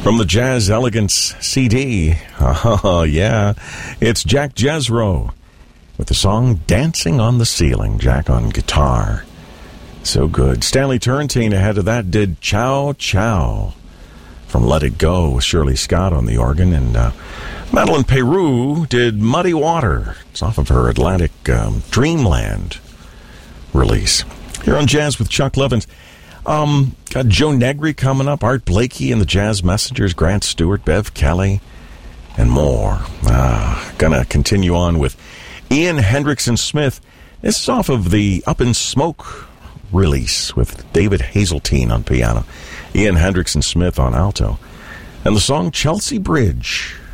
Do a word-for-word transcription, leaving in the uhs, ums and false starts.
From the Jazz Elegance C D, oh yeah, it's Jack Jezro with the song Dancing on the Ceiling. Jack on guitar. So good. Stanley Turrentine ahead of that did Chow Chow from Let It Go with Shirley Scott on the organ. And uh, Madeline Peru did Muddy Water. It's off of her Atlantic um, Dreamland release. Here on Jazz with Chuck Levins. Um, got Joe Negri coming up, Art Blakey and the Jazz Messengers, Grant Stewart, Bev Kelly, and more. Uh, gonna continue on with Ian Hendrickson Smith. This is off of the Up in Smoke release with David Hazeltine on piano, Ian Hendrickson Smith on alto, and the song Chelsea Bridge.